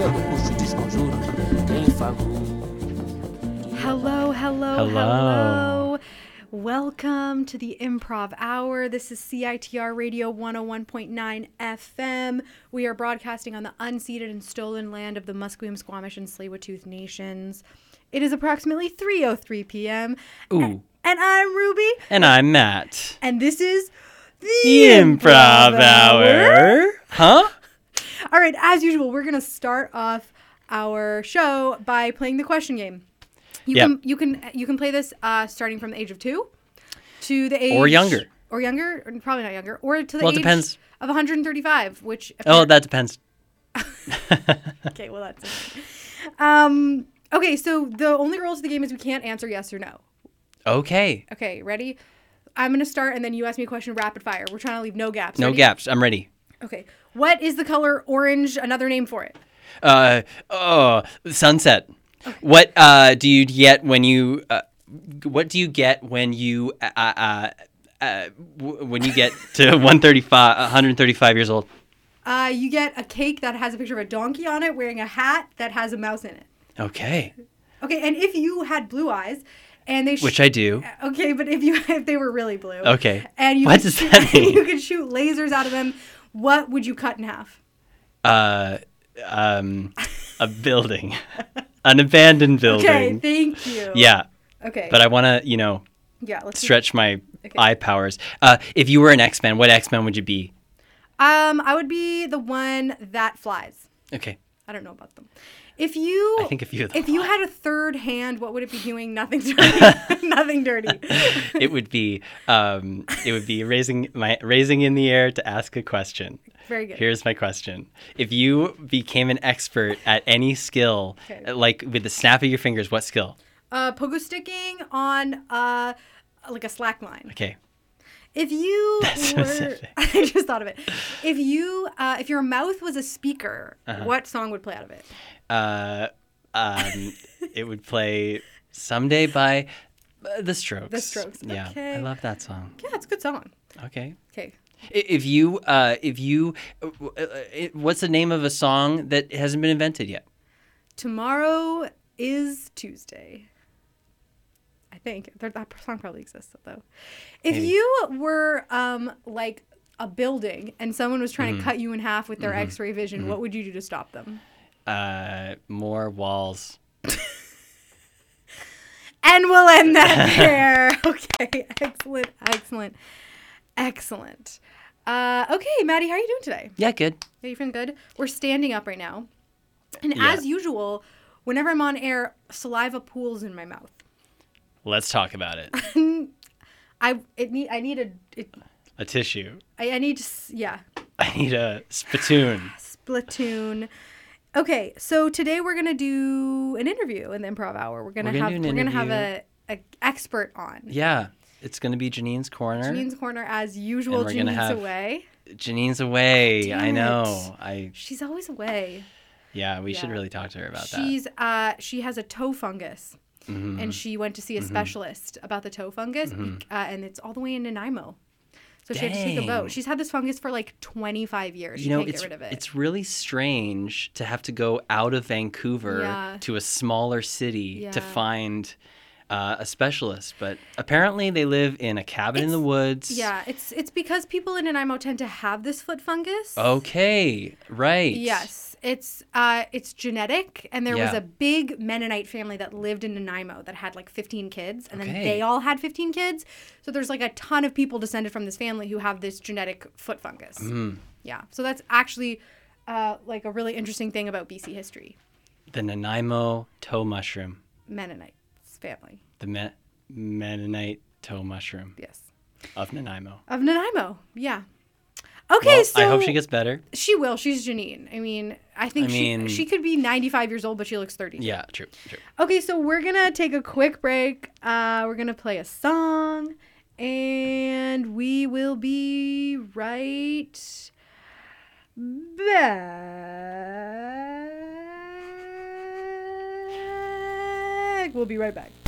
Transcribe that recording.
mentira do puxo desconjuro. Quem falou? Hello. Welcome to the Improv Hour. This is CITR Radio 101.9 FM. We are broadcasting on the unceded and stolen land of the Musqueam, Squamish, and Tsleil-Waututh nations. It is approximately 3:03 p.m. Ooh. And I'm Ruby. And I'm Matt. And this is The Improv Hour. Huh? All right, as usual, we're going to start off our show by playing the question game. You can play this starting from the age of 2 to the age... Or younger, probably not younger, or to the Well, it age depends. of 135, which... Oh, that depends. Okay, well, that's it. Okay, so the only rules of the game is we can't answer yes or no. Okay. Okay, ready? I'm going to start, and then you ask me a question rapid fire. We're trying to leave no gaps. No Ready? gaps. I'm ready. Okay. What is the color orange? Another name for it. Sunset. Okay. What do you get when you? What do you get when you? When you get to 135 years old? You get a cake that has a picture of a donkey on it wearing a hat that has a mouse in it. Okay. Okay, and if you had blue eyes, and they Which I do. Okay, but if they were really blue. Okay. And you What does that mean? You could shoot lasers out of them. What would you cut in half? A building, an abandoned building. Okay, thank you. Yeah. Okay. But I want to, let's stretch my eye powers. If you were an X-Men, what X-Men would you be? I would be the one that flies. Okay. I don't know about them. If you had a third hand, what would it be doing? Nothing dirty. Nothing dirty. It would be raising in the air to ask a question. Very good. Here's my question. If you became an expert at any skill, like with the snap of your fingers, what skill? Pogo sticking on like a slack line. Okay. If you That's were, specific. I just thought of it. If your mouth was a speaker, what song would play out of it? It would play "Someday" by The Strokes. The Strokes. Yeah, Okay. I love that song. Yeah, it's a good song. Okay. Okay. If you, what's the name of a song that hasn't been invented yet? Tomorrow is Tuesday. I think that song probably exists though. If Maybe. you were like a building and someone was trying to cut you in half with their X-ray vision, what would you do to stop them? More walls. And we'll end that there. Okay, excellent. Okay, Maddie, how are you doing today? Yeah, good. Are you feeling good? We're standing up right now. And Yeah. as usual, whenever I'm on air, saliva pools in my mouth. Let's talk about it. I need A tissue. I need a spittoon. Splatoon. Okay, so today we're gonna do an interview in the Improv Hour. We're gonna have a expert on. Yeah, it's gonna be Janine's Corner. Janine's Corner as usual. And we're gonna Janine's have- away. Janine's away. Damn I it. know. She's always away. Yeah, we should Yeah. really talk to her about that. She has a toe fungus, and she went to see a specialist about the toe fungus, and it's all the way in Nanaimo. So she had to take a Dang. boat. She's had this fungus for like 25 years. She can't get rid of it. It's really strange to have to go out of Vancouver Yeah. to a smaller city to Yeah. find a specialist. But apparently they live in a cabin in the woods. Yeah, it's because people in Nanaimo tend to have this foot fungus. Okay, right. Yes, it's genetic, and there was Yeah. a big Mennonite family that lived in Nanaimo that had like 15 kids, and then Okay. they all had 15 kids. So there's like a ton of people descended from this family who have this genetic foot fungus. Yeah, so that's actually like a really interesting thing about BC history. The Nanaimo toe mushroom. Mennonites family. The Mennonite toe mushroom Yes. of Nanaimo. Of Nanaimo. Yeah. Okay, Well, so I hope she gets better. She will. She's Janine. I mean, I think she could be 95 years old, but she looks 30. Yeah, true. Okay, so we're going to take a quick break. We're going to play a song, and we will be right back. We'll be right back.